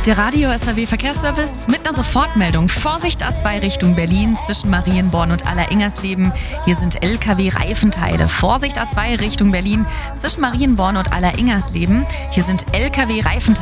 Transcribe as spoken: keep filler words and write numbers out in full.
Der Radio S R W Verkehrsservice mit einer Sofortmeldung. Vorsicht A zwei Richtung Berlin zwischen Marienborn und Aller-Ingersleben. Hier sind L K W-Reifenteile. Vorsicht A zwei Richtung Berlin zwischen Marienborn und Aller-Ingersleben. Hier sind L K W-Reifenteile.